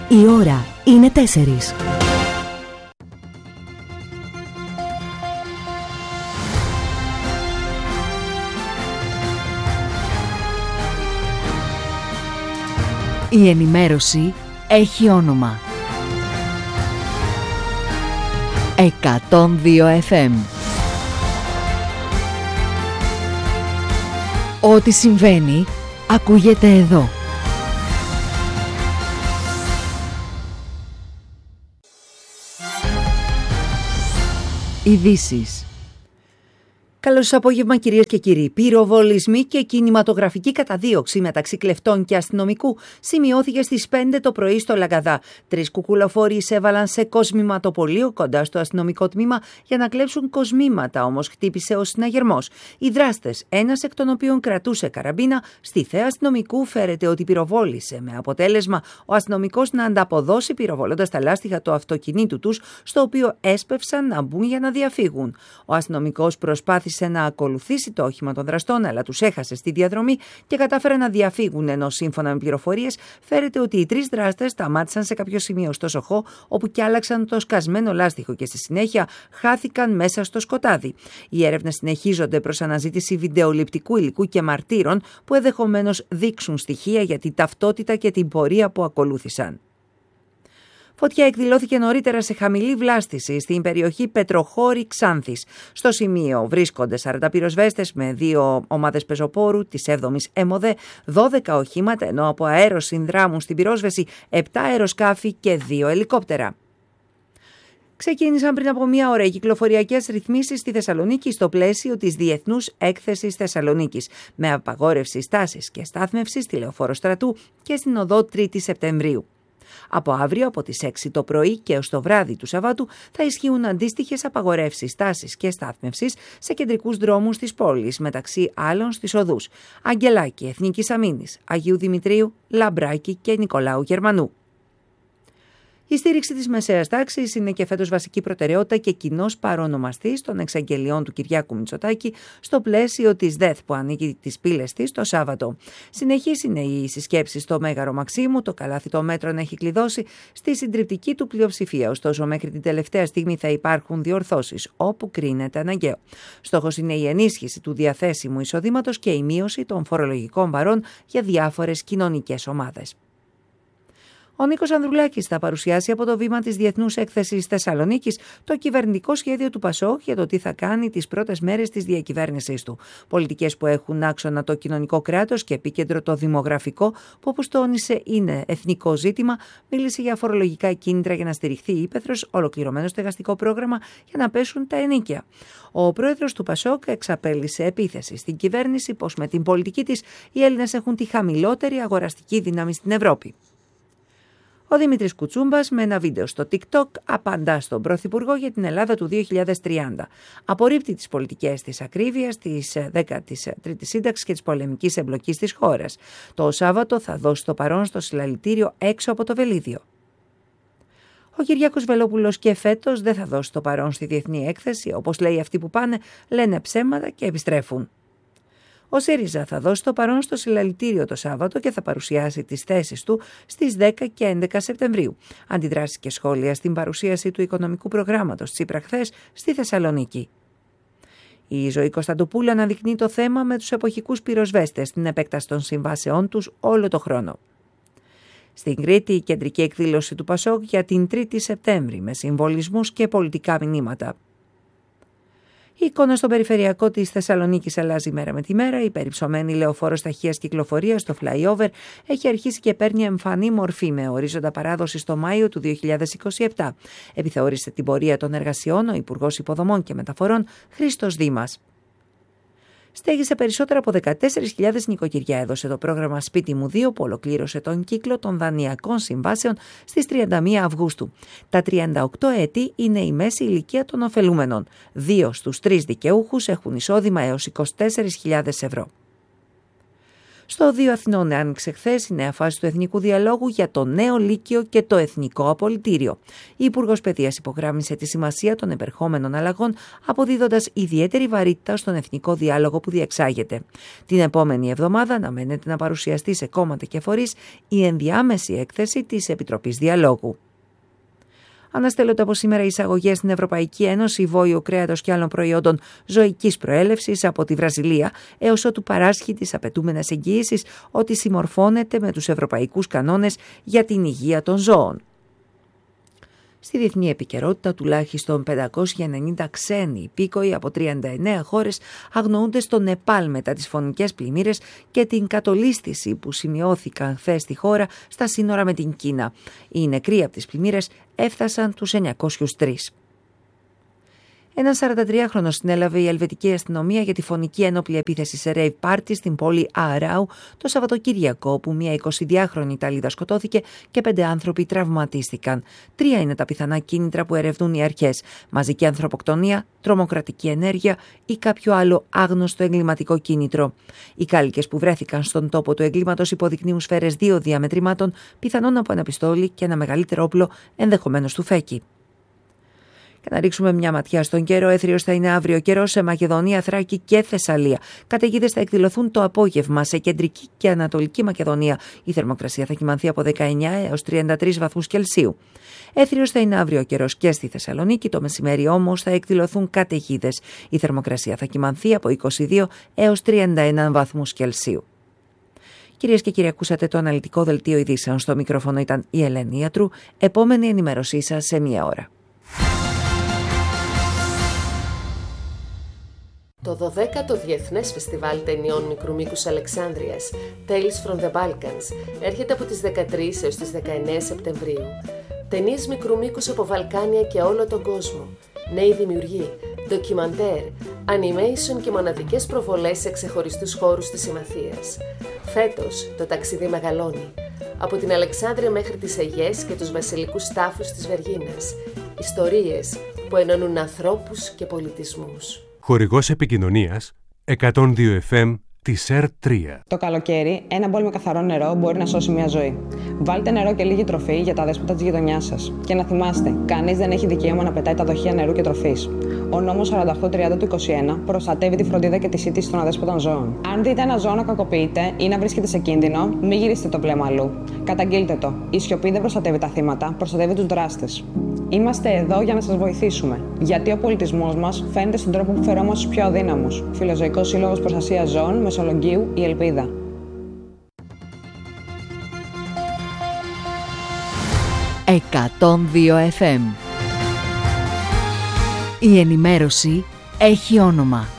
Η ώρα είναι 4. Η ενημέρωση έχει όνομα. 102 FM. Ό,τι συμβαίνει ακούγεται εδώ. Ειδήσεις. Καλώς απόγευμα κυρίες και κύριοι. Πυροβολισμοί και κινηματογραφική καταδίωξη μεταξύ κλεφτών και αστυνομικού σημειώθηκε στις 5 το πρωί στο Λαγκαδά. 3 κουκουλοφόροι εισέβαλαν σε κοσμηματοπωλείο κοντά στο αστυνομικό τμήμα για να κλέψουν κοσμήματα, όμως χτύπησε ο συναγερμός. Οι δράστες, ένας εκ των οποίων κρατούσε καραμπίνα, στη θέα αστυνομικού φέρεται ότι πυροβόλησε, με αποτέλεσμα ο αστυνομικός να ανταποδώσει πυροβολώντας τα λάστιχα του αυτοκινήτου τους, στο οποίο έσπευσαν να μπουν για να διαφύγουν. Ο αστυνομικός προσπάθησε να ακολουθήσει το όχημα των δραστών, αλλά τους έχασε στη διαδρομή και κατάφεραν να διαφύγουν, ενώ σύμφωνα με πληροφορίες φέρεται ότι οι 3 δράστες σταμάτησαν σε κάποιο σημείο στο Σοχό, όπου κι άλλαξαν το σκασμένο λάστιχο και στη συνέχεια χάθηκαν μέσα στο σκοτάδι. Οι έρευνες συνεχίζονται προς αναζήτηση βιντεοληπτικού υλικού και μαρτύρων που ενδεχομένως δείξουν στοιχεία για την ταυτότητα και την πορεία που ακολούθησαν. Φωτιά εκδηλώθηκε νωρίτερα σε χαμηλή βλάστηση στην περιοχή Πετροχώρη Ξάνθης. Στο σημείο βρίσκονται 40 πυροσβέστες με 2 ομάδες πεζοπόρου της 7ης ΕΜΟΔΕ, 12 οχήματα, ενώ από αέρος συνδράμουν στην πυρόσβεση 7 αεροσκάφη και 2 ελικόπτερα. Ξεκίνησαν πριν από 1 ώρα οι κυκλοφοριακές ρυθμίσεις στη Θεσσαλονίκη στο πλαίσιο της Διεθνούς Έκθεσης Θεσσαλονίκης, με απαγόρευση στάσης και στάθμευσης στη Λεωφόρο Στρατού και στην οδό 3η Σεπτεμβρίου. Από αύριο, από τις 6 το πρωί και ως το βράδυ του Σαββάτου, θα ισχύουν αντίστοιχες απαγορεύσεις στάσης και στάθμευσης σε κεντρικούς δρόμους της πόλης, μεταξύ άλλων στις οδούς Αγγελάκη, Εθνικής Αμήνης, Αγίου Δημητρίου, Λαμπράκη και Νικολάου Γερμανού. Η στήριξη της μεσαίας τάξης είναι και φέτος βασική προτεραιότητα και κοινός παρονομαστής των εξαγγελιών του Κυριάκου Μητσοτάκη στο πλαίσιο της ΔΕΘ που ανοίγει τις πύλες της το Σάββατο. Συνεχής είναι οι συσκέψεις στο Μέγαρο Μαξίμου, το καλάθι των μέτρων έχει κλειδώσει στη συντριπτική του πλειοψηφία, ωστόσο μέχρι την τελευταία στιγμή θα υπάρχουν διορθώσεις όπου κρίνεται αναγκαίο. Στόχος είναι η ενίσχυση του διαθέσιμου εισοδήματος και η μείωση των φορολογικών βαρών για διάφορες κοινωνικές ομάδες. Ο Νίκος Ανδρουλάκης θα παρουσιάσει από το βήμα της Διεθνούς Έκθεσης Θεσσαλονίκης το κυβερνητικό σχέδιο του ΠΑΣΟΚ για το τι θα κάνει τις πρώτες μέρες της διακυβέρνησής του. Πολιτικές που έχουν άξονα το κοινωνικό κράτος και επίκεντρο το δημογραφικό, που όπως τόνισε είναι εθνικό ζήτημα, μίλησε για φορολογικά κίνητρα για να στηριχθεί η ύπαιθρος, ολοκληρωμένο στεγαστικό πρόγραμμα για να πέσουν τα ενοίκια. Ο πρόεδρος του ΠΑΣΟΚ εξαπέλυσε επίθεση στην κυβέρνηση πως με την πολιτική της οι Έλληνες έχουν τη χαμηλότερη αγοραστική δύναμη στην Ευρώπη. Ο Δημήτρης Κουτσούμπας με ένα βίντεο στο TikTok απαντά στον Πρωθυπουργό για την Ελλάδα του 2030. Απορρίπτει τις πολιτικές της ακρίβειας, της 13ης σύνταξης και της πολεμικής εμπλοκής της χώρας. Το Σάββατο θα δώσει το παρόν στο συλλαλητήριο έξω από το Βελίδιο. Ο Κυριάκος Βελόπουλος και φέτος δεν θα δώσει το παρόν στη Διεθνή Έκθεση, όπως λέει αυτοί που πάνε, λένε ψέματα και επιστρέφουν. Ο ΣΥΡΙΖΑ θα δώσει το παρόν στο συλλαλητήριο το Σάββατο και θα παρουσιάσει τις θέσεις του στις 10 και 11 Σεπτεμβρίου. Αντιδράσεις και σχόλια στην παρουσίαση του οικονομικού προγράμματος Τσίπρα χθες στη Θεσσαλονίκη. Η Ζωή Κωνσταντοπούλου αναδεικνύει το θέμα με τους εποχικούς πυροσβέστες στην επέκταση των συμβάσεών τους όλο το χρόνο. Στην Κρήτη, η κεντρική εκδήλωση του ΠΑΣΟΚ για την 3η Σεπτέμβρη με συμβολισμούς και πολιτικά μηνύματα. Η εικόνα στο περιφερειακό της Θεσσαλονίκης αλλάζει μέρα με τη μέρα. Η περιψωμένη λεωφόρος ταχείας κυκλοφορίας στο flyover έχει αρχίσει και παίρνει εμφανή μορφή με ορίζοντα παράδοση στο Μάιο του 2027. Επιθεώρησε την πορεία των εργασιών ο Υπουργός Υποδομών και Μεταφορών Χρήστος Δήμας. Στέγησε περισσότερα από 14.000 νοικοκυριά, έδωσε το πρόγραμμα Σπίτι μου 2 που ολοκλήρωσε τον κύκλο των δανειακών συμβάσεων στις 31 Αυγούστου. Τα 38 έτη είναι η μέση ηλικία των ωφελούμενων. 2 στους 3 δικαιούχους έχουν εισόδημα έως 24.000 ευρώ. Στο 2 Αθηνών άνοιξε χθες η νέα φάση του Εθνικού Διαλόγου για το νέο Λύκειο και το Εθνικό Απολυτήριο. Η Υπουργός Παιδείας υπογράμμισε τη σημασία των επερχόμενων αλλαγών, αποδίδοντας ιδιαίτερη βαρύτητα στον Εθνικό Διάλογο που διεξάγεται. Την επόμενη εβδομάδα αναμένεται να παρουσιαστεί σε κόμματα και φορείς η ενδιάμεση έκθεση της Επιτροπής Διαλόγου. Αναστέλλονται από σήμερα οι εισαγωγές στην Ευρωπαϊκή Ένωση βόηου κρέατος και άλλων προϊόντων ζωικής προέλευσης από τη Βραζιλία, έως ότου παράσχει τις απαιτούμενες εγγυήσεις ότι συμμορφώνεται με τους ευρωπαϊκούς κανόνες για την υγεία των ζώων. Στη διεθνή επικαιρότητα, τουλάχιστον 590 ξένοι υπήκοοι από 39 χώρες αγνοούνται στο Νεπάλ μετά τις φωνικές πλημμύρες και την κατολίσθηση που σημειώθηκαν χθες στη χώρα στα σύνορα με την Κίνα. Οι νεκροί από τις πλημμύρες έφτασαν τους 903. Έναν 43χρονο συνέλαβε η ελβετική αστυνομία για τη φωνική ένοπλη επίθεση σε rave party στην πόλη Αράου το Σαββατοκύριακο, όπου μια 22χρονη Ιταλίδα σκοτώθηκε και 5 άνθρωποι τραυματίστηκαν. 3 είναι τα πιθανά κίνητρα που ερευνούν οι αρχές: μαζική ανθρωποκτονία, τρομοκρατική ενέργεια ή κάποιο άλλο άγνωστο εγκληματικό κίνητρο. Οι κάλικες που βρέθηκαν στον τόπο του εγκλήματος υποδεικνύουν σφαίρες 2 διαμετρημάτων, πιθανόν από ένα πιστόλι και ένα μεγαλύτερο όπλο, ενδεχομένως του φέκι. Και να ρίξουμε μια ματιά στον καιρό. Έθριος θα είναι αύριο καιρός σε Μακεδονία, Θράκη και Θεσσαλία. Καταιγίδες θα εκδηλωθούν το απόγευμα σε κεντρική και ανατολική Μακεδονία. Η θερμοκρασία θα κυμανθεί από 19 έως 33 βαθμούς Κελσίου. Έθριος θα είναι αύριο καιρός και στη Θεσσαλονίκη. Το μεσημέρι όμως θα εκδηλωθούν καταιγίδες. Η θερμοκρασία θα κυμανθεί από 22 έως 31 βαθμούς Κελσίου. Κυρίες και κύριοι, ακούσατε το αναλυτικό δελτίο ειδήσεων. Στο μικρόφωνο ήταν η Ελένη Ιατρού. Επόμενη ενημέρωσή σας σε μία ώρα. Το 12ο Διεθνές Φεστιβάλ Ταινιών Μικρού Μήκους Αλεξάνδρειας, Tales from the Balkans, έρχεται από τις 13 έως τις 19 Σεπτεμβρίου. Ταινίες μικρού μήκους από Βαλκάνια και όλο τον κόσμο. Νέοι δημιουργοί, ντοκιμαντέρ, animation και μοναδικές προβολές σε ξεχωριστούς χώρους της Συμμαθίας. Φέτος το ταξίδι μεγαλώνει. Από την Αλεξάνδρεια μέχρι τις Αιγές και τους βασιλικούς τάφους της Βεργίνας. Ιστορίες που ενώνουν ανθρώπους και πολιτισμούς. Χορηγός επικοινωνίας 102 FM της ΕΡΤ3. Το καλοκαίρι, ένα μπολ με καθαρό νερό μπορεί να σώσει μια ζωή. Βάλτε νερό και λίγη τροφή για τα δέσποτα της γειτονιάς σας. Και να θυμάστε, κανείς δεν έχει δικαίωμα να πετάει τα δοχεία νερού και τροφής. Ο νόμος 4830 του 21 προστατεύει τη φροντίδα και τη σύντηση των αδέσποτων ζώων. Αν δείτε ένα ζώο να κακοποιείται ή να βρίσκεται σε κίνδυνο, μην γυρίσετε το βλέμμα αλλού. Καταγγείλτε το. Η σιωπή δεν προστατεύει τα θύματα, προστατεύει τους δράστες. Είμαστε εδώ για να σας βοηθήσουμε. Γιατί ο πολιτισμός μας φαίνεται στον τρόπο που φερόμαστε στους πιο αδύναμους. Φιλοζωικός Σύλλογος Προστασίας Ζώων Μεσολογγίου, η Ελπίδα. FM. Η ενημέρωση έχει όνομα.